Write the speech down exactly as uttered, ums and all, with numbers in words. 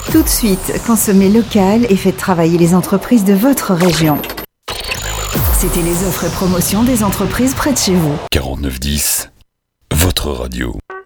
Tout de suite, consommez local et faites travailler les entreprises de votre région. C'était les offres et promotions des entreprises près de chez vous. quarante-neuf dix, votre radio.